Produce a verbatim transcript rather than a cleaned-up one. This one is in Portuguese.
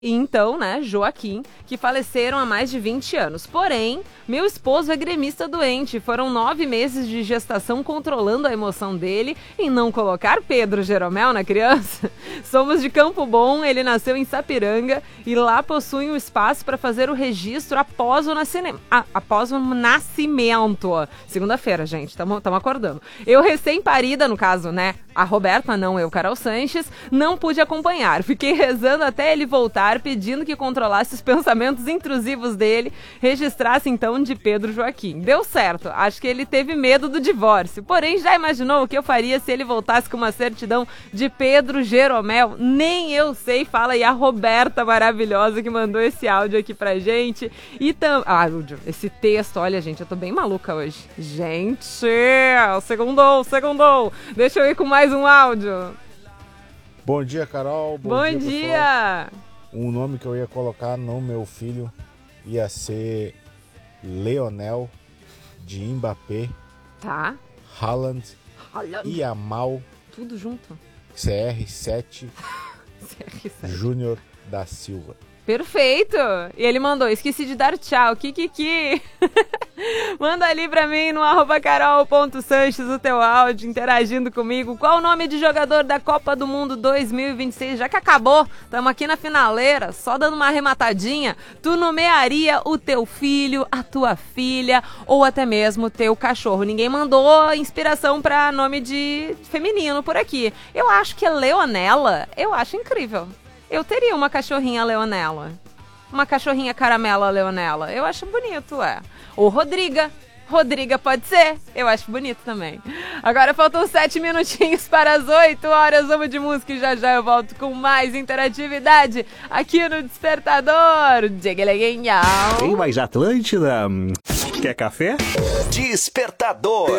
E então, né, Joaquim, que faleceram há mais de vinte anos. Porém, meu esposo é gremista doente. Foram nove meses de gestação controlando a emoção dele em não colocar Pedro Jeromel na criança. Somos de Campo Bom, ele nasceu em Sapiranga e lá possui um espaço para fazer o registro após o, nascine... ah, após o nascimento. Segunda-feira, gente, estamos acordando. Eu recém-parida, no caso, né, a Roberta, não eu, Carol Sanches, não pude acompanhar. Fiquei rezando até ele voltar, pedindo que controlasse os pensamentos intrusivos dele, registrasse então de Pedro Joaquim. Deu certo, acho que ele teve medo do divórcio, porém já imaginou o que eu faria se ele voltasse com uma certidão de Pedro Jeromel? Nem eu sei, fala aí a Roberta maravilhosa que mandou esse áudio aqui pra gente. E tam... Ah, áudio, esse texto, olha gente, eu tô bem maluca hoje. Gente, segundou, segundou. Deixa eu ir com mais um áudio. Bom dia, Carol. Bom, Bom dia, dia. Um nome que eu ia colocar no meu filho ia ser Leonel de Mbappé, tá. Haaland, Haaland. e Yamal. Tudo junto. C R sete, C R sete. Júnior da Silva. Perfeito! E ele mandou, esqueci de dar tchau, kikiki. Manda ali pra mim no arroba carol.sanches o teu áudio, interagindo comigo. Qual o nome de jogador da Copa do Mundo dois mil e vinte e seis? Já que acabou, estamos aqui na finaleira, só dando uma arrematadinha. Tu nomearia o teu filho, a tua filha ou até mesmo o teu cachorro? Ninguém mandou inspiração pra nome de feminino por aqui. Eu acho que é Leonela, eu acho incrível. Eu teria uma cachorrinha Leonela. Uma cachorrinha caramela Leonela. Eu acho bonito, é. Ou Rodriga. Rodriga pode ser. Eu acho bonito também. Agora faltam sete minutinhos para as oito horas. Vamos de música e já já eu volto com mais interatividade aqui no Despertador. Tem mais Atlântida? Quer café? Despertador.